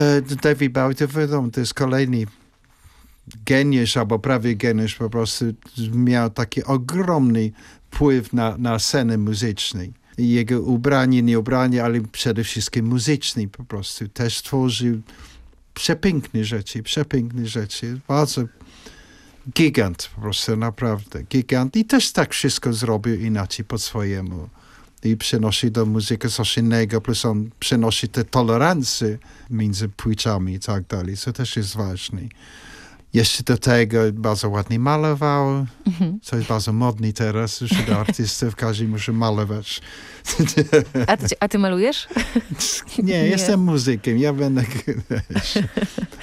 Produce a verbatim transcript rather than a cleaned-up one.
E, David Bowie to wiadomo, to jest kolejny geniusz, albo prawie geniusz, po prostu miał taki ogromny wpływ na, na scenę muzyczną. Jego ubranie, nie ubranie, ale przede wszystkim muzyczny po prostu. Też tworzył przepiękne rzeczy, przepiękne rzeczy. Bardzo gigant po prostu, naprawdę. Gigant. I też tak wszystko zrobił inaczej po swojemu. I przenosi do muzyki coś innego, plus on przenosi tę tolerancję między płciami i tak dalej, co też jest ważne. Jeszcze do tego bardzo ładnie malował, mhm. co jest bardzo modny teraz, już do artystów, każdy musi malować. A ty, a ty malujesz? Nie, nie, jestem muzykiem, ja będę...